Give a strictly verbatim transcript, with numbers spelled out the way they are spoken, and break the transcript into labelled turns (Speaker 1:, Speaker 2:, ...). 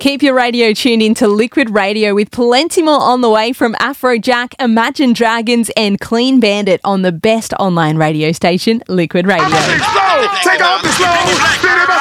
Speaker 1: Keep your radio tuned into Liquid Radio with plenty more on the way from Afrojack, Imagine Dragons and Clean Bandit on the best online radio station, Liquid Radio.
Speaker 2: Take off the slow,